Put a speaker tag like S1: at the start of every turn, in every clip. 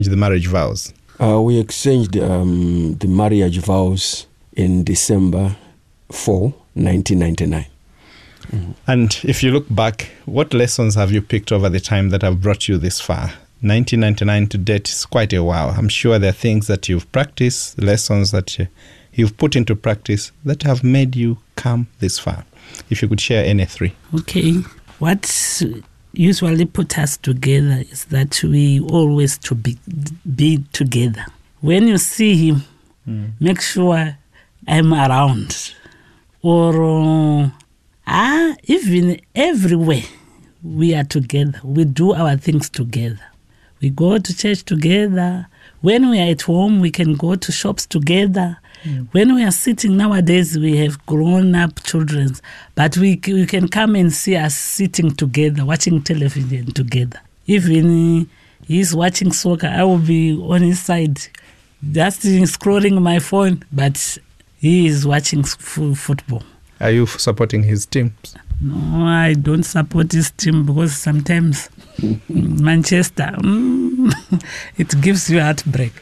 S1: the marriage vows?
S2: We exchanged the marriage vows in December 4, 1999. Mm-hmm.
S1: And if you look back, what lessons have you picked over the time that have brought you this far? 1999 to date is quite a while. I'm sure there are things that you've practiced, lessons that you've put into practice that have made you come this far. If you could share any three.
S3: Okay. What usually put us together is that we always to be together. When you see him, make sure I'm around. Or even everywhere we are together. We do our things together. We go to church together. When we are at home, we can go to shops together. When we are sitting nowadays, we have grown-up children, but you can come and see us sitting together, watching television together. Even he's watching soccer, I will be on his side, just scrolling my phone, but he is watching football.
S1: Are you supporting his team?
S3: No, I don't support his team because sometimes Manchester, it gives you heartbreak.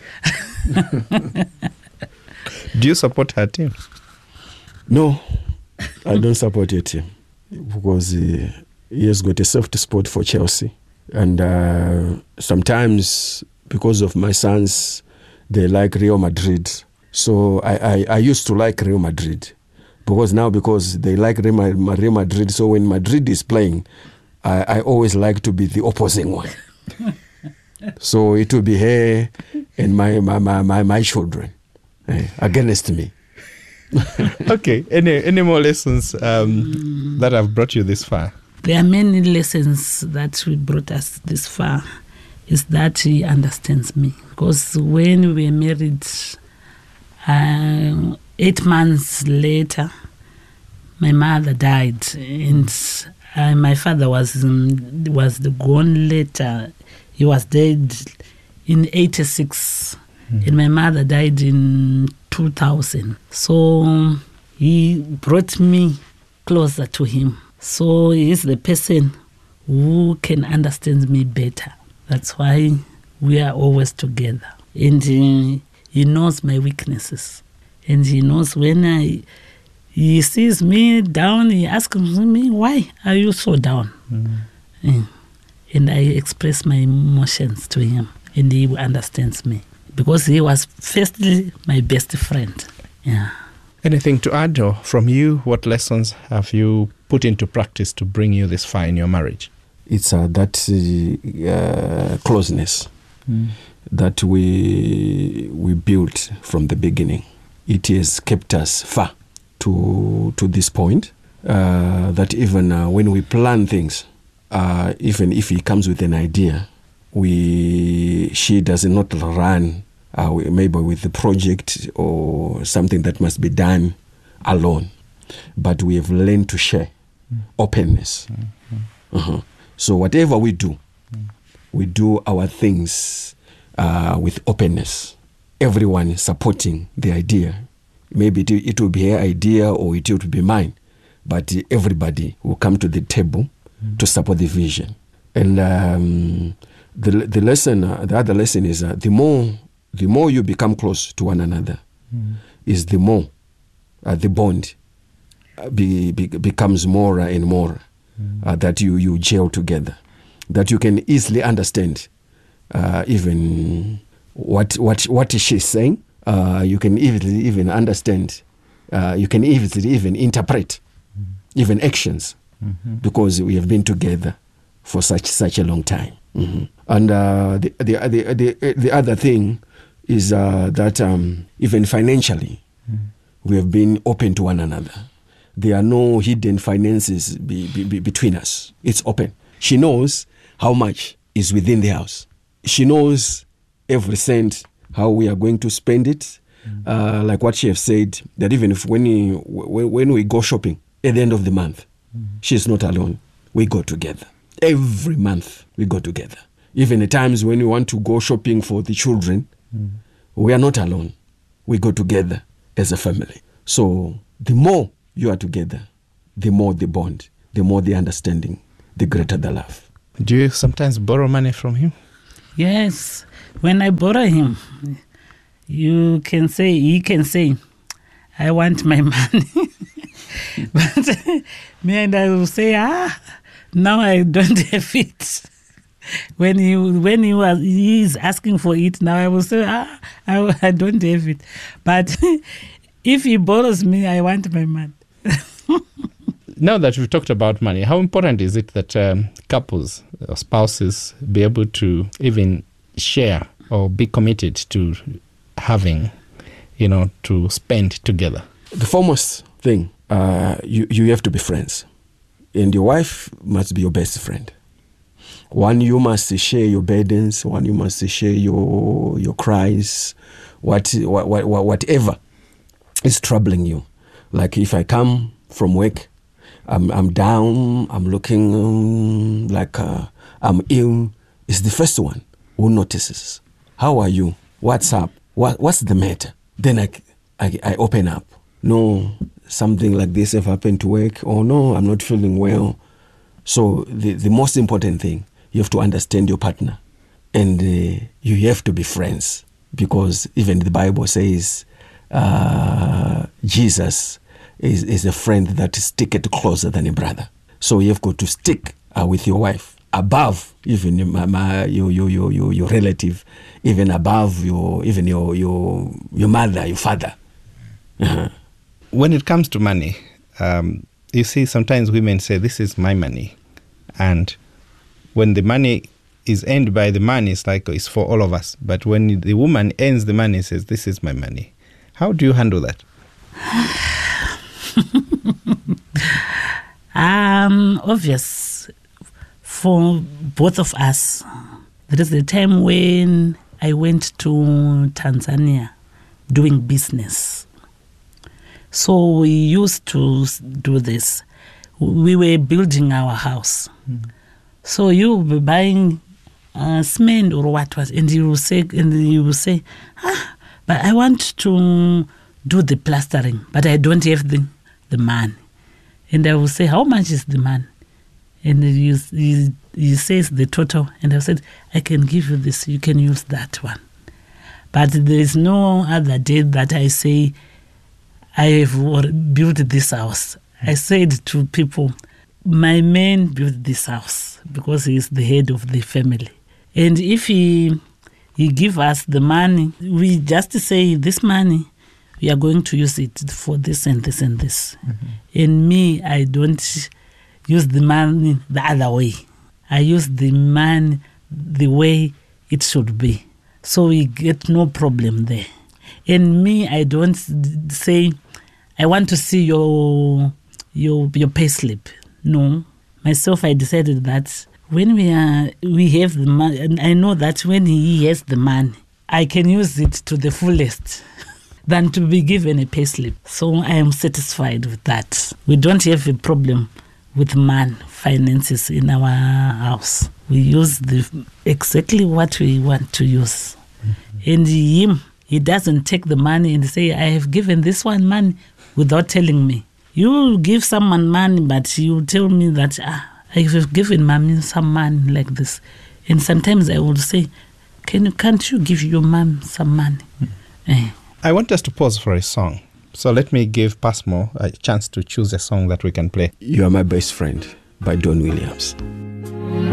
S1: Do you support her team?
S2: No, I don't support her team because he has got a soft spot for Chelsea. And sometimes, because of my sons, they like Real Madrid. So I used to like Real Madrid. Because they like Real Madrid, so when Madrid is playing, I always like to be the opposing one. So it will be her and my children against me.
S1: Okay. Any more lessons that have brought you this far?
S3: There are many lessons that brought us this far. Is that he understands me. Because when we were married, 8 months later, my mother died, and my father was gone later. He was dead in 86, and my mother died in 2000. So he brought me closer to him. So he is the person who can understand me better. That's why we are always together. And he knows my weaknesses. And he knows when he sees me down, he asks me, why are you so down? And I express my emotions to him, and he understands me. Because he was firstly my best friend. Yeah.
S1: Anything to add or from you? What lessons have you put into practice to bring you this far in your marriage?
S2: It's that closeness that we built from the beginning. It has kept us far to this point, that even when we plan things, even if he comes with an idea, she does not run maybe with the project or something that must be done alone. But we have learned to share openness. So whatever we do our things with openness. Everyone supporting the idea. Maybe it will be her idea or it will be mine, but everybody will come to the table to support the vision. And the other lesson is the more you become close to one another, is the more the bond becomes more and more, that you gel together, that you can easily understand even what she's saying. You can even understand. You can even interpret even actions, because we have been together for such a long time. And the other thing is that even financially, we have been open to one another. There are no hidden finances between us. It's open. She knows how much is within the house. She knows every cent, how we are going to spend it. Like what she has said, that even if when we go shopping at the end of the month, she's not alone. We go together. Every month we go together. Even at times when we want to go shopping for the children, we are not alone. We go together as a family. So the more you are together, the more the bond, the more the understanding, the greater the love.
S1: Do you sometimes borrow money from him?
S3: Yes. When I borrow him, he can say, I want my money. But me and I will say, now I don't have it. When he is asking for it, now I will say, I don't have it. But if he borrows me, I want my money.
S1: Now that we've talked about money, how important is it that couples or spouses be able to even share or be committed to having, to spend together?
S2: The foremost thing, you have to be friends. And your wife must be your best friend. One, you must share your burdens. One, you must share your cries, whatever is troubling you. Like if I come from work, I'm down, I'm looking like I'm ill. It's the first one who notices. How are you? What's up? What's the matter? Then I open up. No, something like this have happened to work. Oh no, I'm not feeling well. So the most important thing, you have to understand your partner. And you have to be friends. Because even the Bible says Jesus is a friend that sticketh closer than a brother. So you have got to stick with your wife above even your relative, even above your mother, your father. Uh-huh.
S1: When it comes to money, you see sometimes women say, this is my money. And when the money is earned by the man, it's like it's for all of us. But when the woman earns the money, says, this is my money. How do you handle that?
S3: Obvious for both of us. There is the time when I went to Tanzania doing business. So we used to do this. We were building our house. So you will be buying cement or what was, and you will say, but I want to do the plastering, but I don't have the money. And I will say, how much is the money? And he says the total, and I said, I can give you this, you can use that one. But there is no other day that I say, I have built this house. I said to people, my man built this house because he is the head of the family. And if he give us the money, we just say, this money, we are going to use it for this and this and this. Mm-hmm. And me, I don't use the money the other way. I use the money the way it should be. So we get no problem there. And me, I don't say, I want to see your pay slip. No. Myself, I decided that when we have the money, and I know that when he has the money, I can use it to the fullest than to be given a pay slip. So I am satisfied with that. We don't have a problem with finances in our house. We use exactly what we want to use. Mm-hmm. And he doesn't take the money and say, I have given this one money without telling me. You give someone money, but you tell me that I have given mommy some money like this. And sometimes I will say, can't you give your mom some money? Mm.
S1: I want us to pause for a song. So let me give Passmore a chance to choose a song that we can play.
S2: You Are My Best Friend by Don Williams.